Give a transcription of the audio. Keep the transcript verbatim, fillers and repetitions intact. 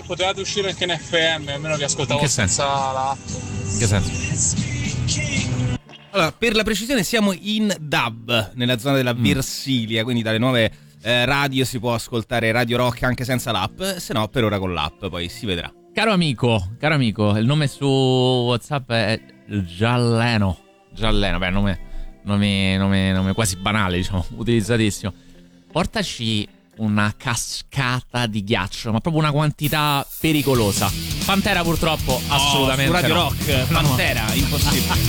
potevate uscire anche in F M, almeno vi ascoltavo In che senso? senza la... In che senso? Allora, per la precisione siamo in D A B, nella zona della Mm. Versilia, quindi dalle nuove eh, radio si può ascoltare Radio Rock anche senza l'app, se no per ora con l'app, poi si vedrà. Caro amico, caro amico, il nome su WhatsApp è Gialleno. Gialleno, beh, nome, nome, nome, nome quasi banale, diciamo, utilizzatissimo. Portaci una cascata di ghiaccio, ma proprio una quantità pericolosa. Pantera purtroppo assolutamente su Radio no. Rock, Pantera, impossibile.